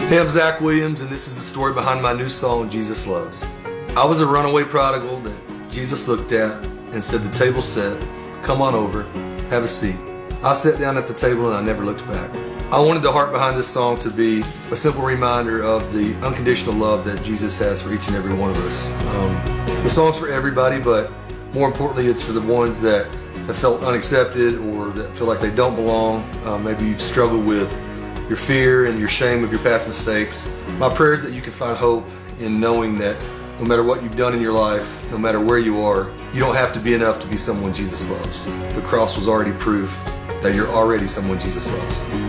Hey, I'm Zach Williams, and this is the story behind my new song, Jesus Loves. I was a runaway prodigal that Jesus looked at and said, "The table's set, come on over, have a seat." I sat down at the table and I never looked back. I wanted the heart behind this song to be a simple reminder of the unconditional love that Jesus has for each and every one of us. The song's for everybody, but more importantly, it's for the ones that have felt unaccepted or that feel like they don't belong. Maybe you've struggled with your fear and your shame of your past mistakes. My prayer is that you can find hope in knowing that no matter what you've done in your life, no matter where you are, you don't have to be enough to be someone Jesus loves. The cross was already proof that you're already someone Jesus loves.